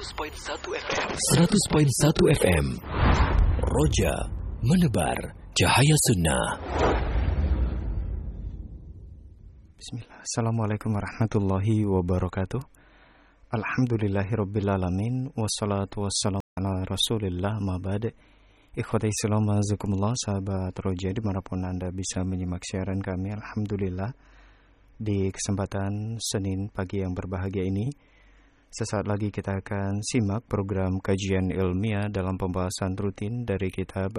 100.1 FM. 100.1 FM. Roja menebar cahaya sunnah. Bismillah. Assalamualaikum warahmatullahi wabarakatuh. Alhamdulillahirabbil alamin wassalatu wassalamu ala Rasulillah ma ba'd. Ikhwati Islam azakumullah, sahabat Roja dimanapun Anda bisa menyimak siaran kami. Alhamdulillah, di kesempatan Senin pagi yang berbahagia ini, sesaat lagi kita akan simak program kajian ilmiah dalam pembahasan rutin dari kitab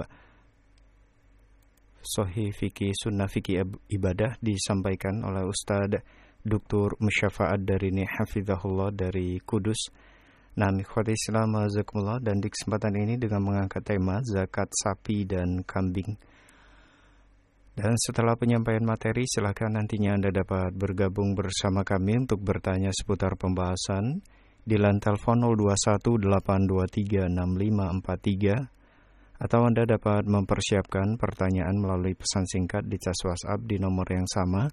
Sahih Fikih Sunnah Fikih Ibadah, disampaikan oleh Ustadz Dr. Musyafa'at Darini Hafizahullah dari Kudus. Nah, ikhwati Islam azakumullah, dan di kesempatan ini dengan mengangkat tema zakat sapi dan kambing. Dan setelah penyampaian materi, silakan nantinya Anda dapat bergabung bersama kami untuk bertanya seputar pembahasan di line telepon 0218236543, atau Anda dapat mempersiapkan pertanyaan melalui pesan singkat di cas WhatsApp di nomor yang sama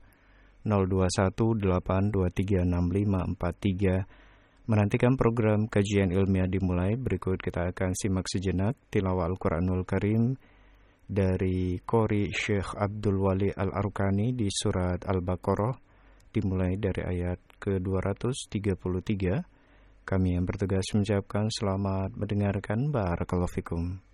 0218236543. Menantikan program kajian ilmiah dimulai, berikut kita akan simak sejenak tilawah Al-Quranul Karim dari Qori Syekh Abdul Wali Al-Arkani di surat Al-Baqarah, dimulai dari ayat ke-233. Kami yang bertugas mengucapkan selamat mendengarkan. Barakallahu fikum.